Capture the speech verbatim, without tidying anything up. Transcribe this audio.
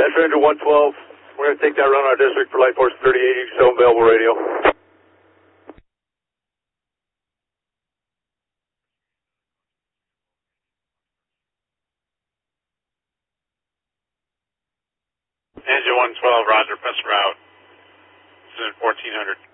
Passenger one twelve, we're going to take that run on our district for Light Force thirty eighty, show available radio. Engine one twelve, roger, press route. This is fourteen hundred.